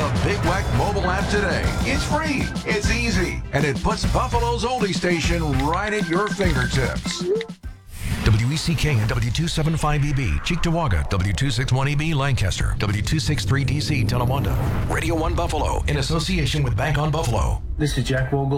the Big Wack mobile app today. It's free, it's easy, and it puts Buffalo's oldie station right at your fingertips. WECK and W275EB, Cheektowaga, W261EB, Lancaster, W263DC, Tonawanda. Radio 1 Buffalo, in association with Bank on Buffalo. This is Jack Vogel.